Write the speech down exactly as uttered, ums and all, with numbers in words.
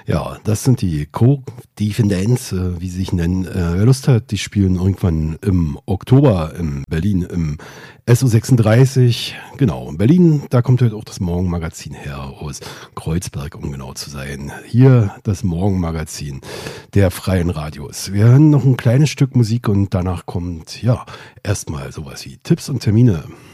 Ja, das sind die Co-Defendants, äh, wie sie sich nennen. Äh, wer Lust hat, die spielen irgendwann im Oktober in Berlin im S O sechsunddreißig. Genau, in Berlin, da kommt halt auch das Morgenmagazin her, aus Kreuzberg, um genau zu sein. Hier das Morgenmagazin der Freien Radios. Wir hören noch ein kleines Stück Musik und danach kommt, ja, erstmal sowas wie Tipps und Termine.